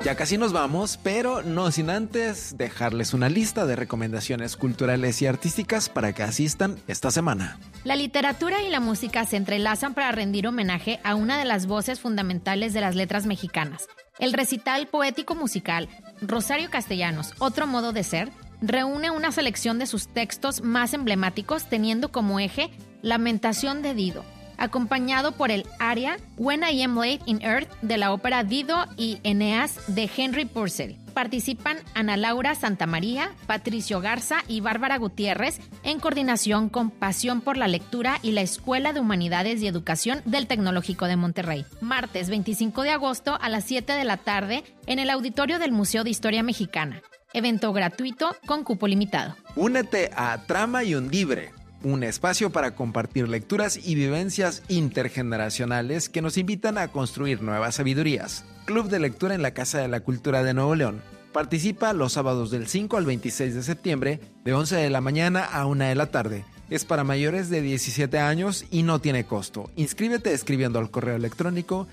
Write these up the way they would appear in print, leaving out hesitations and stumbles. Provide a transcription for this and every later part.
Ya casi nos vamos, pero no sin antes dejarles una lista de recomendaciones culturales y artísticas para que asistan esta semana. La literatura y la música se entrelazan para rendir homenaje a una de las voces fundamentales de las letras mexicanas. El recital poético musical Rosario Castellanos, Otro modo de ser, reúne una selección de sus textos más emblemáticos teniendo como eje Lamentación de Dido, acompañado por el aria When I Am Laid in Earth de la ópera Dido y Eneas de Henry Purcell. Participan Ana Laura Santamaría, Patricio Garza y Bárbara Gutiérrez en coordinación con Pasión por la Lectura y la Escuela de Humanidades y Educación del Tecnológico de Monterrey. Martes 25 de agosto a las 7 de la tarde en el auditorio del Museo de Historia Mexicana. Evento gratuito con cupo limitado. Únete a Trama y Undibre, un espacio para compartir lecturas y vivencias intergeneracionales que nos invitan a construir nuevas sabidurías. Club de lectura en la Casa de la Cultura de Nuevo León. Participa los sábados del 5 al 26 de septiembre, de 11 de la mañana a 1 de la tarde. Es para mayores de 17 años y no tiene costo. Inscríbete escribiendo al correo electrónico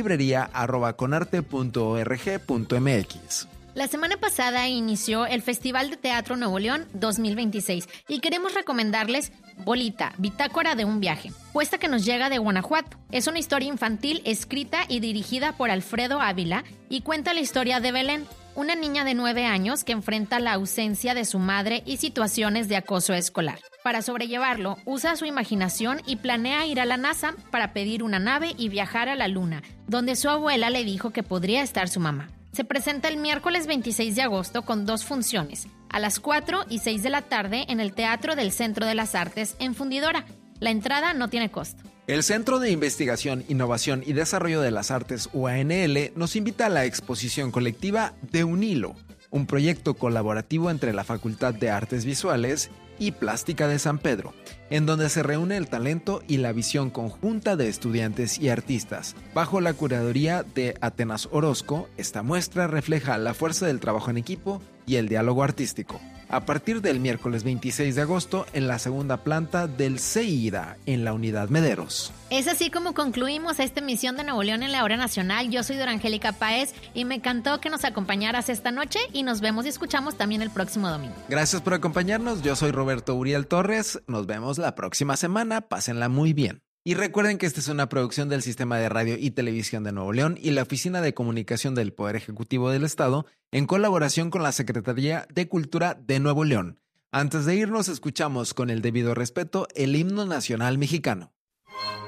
librería@conarte.org.mx. La semana pasada inició el Festival de Teatro Nuevo León 2026 y queremos recomendarles Bolita, Bitácora de un viaje, puesta que nos llega de Guanajuato. Es una historia infantil escrita y dirigida por Alfredo Ávila y cuenta la historia de Belén, una niña de 9 años que enfrenta la ausencia de su madre y situaciones de acoso escolar. Para sobrellevarlo, usa su imaginación y planea ir a la NASA para pedir una nave y viajar a la Luna, donde su abuela le dijo que podría estar su mamá. Se presenta el miércoles 26 de agosto con 2 funciones, a las 4 y 6 de la tarde en el Teatro del Centro de las Artes en Fundidora. La entrada no tiene costo. El Centro de Investigación, Innovación y Desarrollo de las Artes UANL nos invita a la exposición colectiva De un Hilo, un proyecto colaborativo entre la Facultad de Artes Visuales y Plástica de San Pedro, en donde se reúne el talento y la visión conjunta de estudiantes y artistas. Bajo la curaduría de Atenas Orozco, esta muestra refleja la fuerza del trabajo en equipo y el diálogo artístico. A partir del miércoles 26 de agosto en la segunda planta del CEIDA, en la Unidad Mederos. Es así como concluimos esta emisión de Nuevo León en la Hora Nacional. Yo soy Dora Angélica Páez y me encantó que nos acompañaras esta noche y nos vemos y escuchamos también el próximo domingo. Gracias por acompañarnos, yo soy Roberto Uriel Torres, nos vemos la próxima semana, pásenla muy bien. Y recuerden que esta es una producción del Sistema de Radio y Televisión de Nuevo León y la Oficina de Comunicación del Poder Ejecutivo del Estado en colaboración con la Secretaría de Cultura de Nuevo León. Antes de irnos, escuchamos con el debido respeto el himno nacional mexicano.